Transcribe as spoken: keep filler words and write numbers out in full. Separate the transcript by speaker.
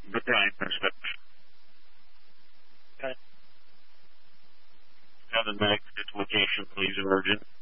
Speaker 1: Brian, respect.
Speaker 2: Okay.
Speaker 1: Seven back to its location, please, emergent.